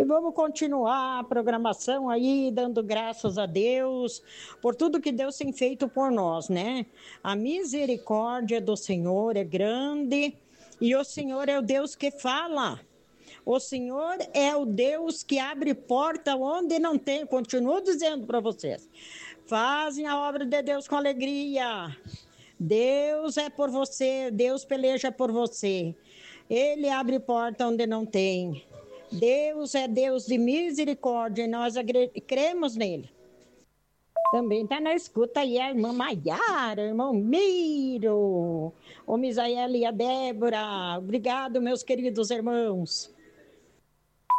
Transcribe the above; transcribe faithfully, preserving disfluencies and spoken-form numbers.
E vamos continuar a programação aí, dando graças a Deus por tudo que Deus tem feito por nós, né? A misericórdia do Senhor é grande e o Senhor é o Deus que fala. O Senhor é o Deus que abre porta onde não tem. Continuo dizendo para vocês. Fazem a obra de Deus com alegria. Deus é por você, Deus peleja por você. Ele abre porta onde não tem. Deus é Deus de misericórdia e nós cremos nele. Também está na escuta aí a irmã Maiara, o irmão Miro, o Misael e a Débora. Obrigado, meus queridos irmãos.